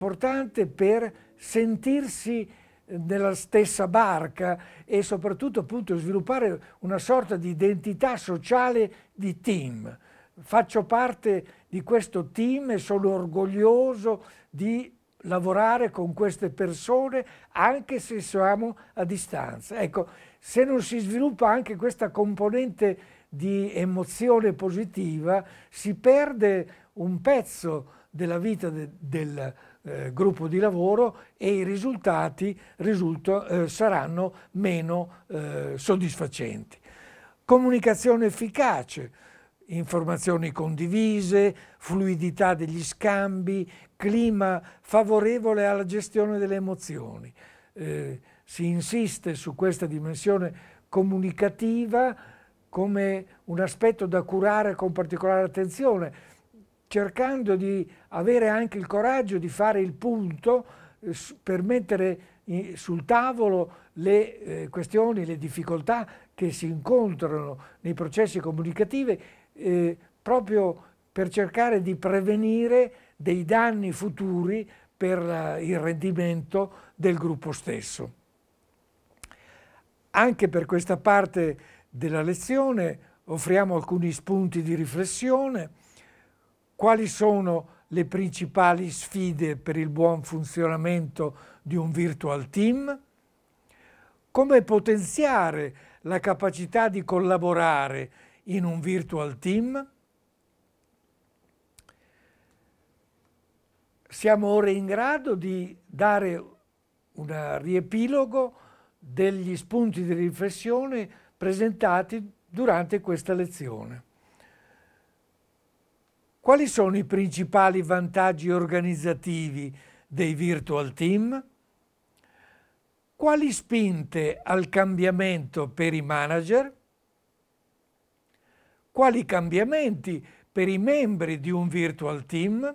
importante per sentirsi nella stessa barca e soprattutto appunto sviluppare una sorta di identità sociale di team. Faccio parte di questo team e sono orgoglioso di lavorare con queste persone anche se siamo a distanza. Ecco, se non si sviluppa anche questa componente di emozione positiva, si perde un pezzo della vita del gruppo di lavoro e i risultati saranno meno soddisfacenti. Comunicazione efficace, informazioni condivise, fluidità degli scambi, clima favorevole alla gestione delle emozioni. Si insiste su questa dimensione comunicativa come un aspetto da curare con particolare attenzione, cercando di avere anche il coraggio di fare il punto per mettere sul tavolo le questioni, le difficoltà che si incontrano nei processi comunicativi, proprio per cercare di prevenire dei danni futuri per il rendimento del gruppo stesso. Anche per questa parte della lezione offriamo alcuni spunti di riflessione. Quali sono le principali sfide per il buon funzionamento di un virtual team? Come potenziare la capacità di collaborare in un virtual team? Siamo ora in grado di dare un riepilogo degli spunti di riflessione presentati durante questa lezione. Quali sono i principali vantaggi organizzativi dei virtual team? Quali spinte al cambiamento per i manager? Quali cambiamenti per i membri di un virtual team?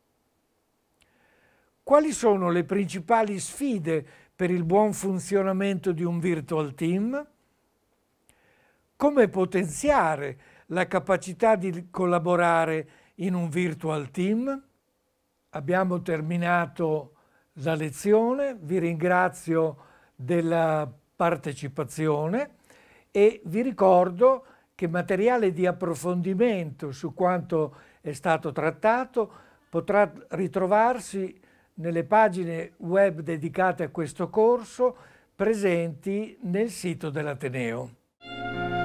Quali sono le principali sfide per il buon funzionamento di un virtual team? Come potenziare la capacità di collaborare in un virtual team? Abbiamo terminato la lezione, vi ringrazio della partecipazione e vi ricordo che materiale di approfondimento su quanto è stato trattato potrà ritrovarsi nelle pagine web dedicate a questo corso presenti nel sito dell'Ateneo.